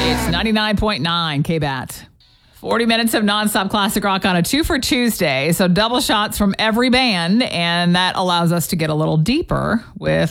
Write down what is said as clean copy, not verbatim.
It's 99.9 KBAT. 40 minutes of nonstop classic rock on a 2 for Tuesday. So double shots from every band, and that allows us to get a little deeper with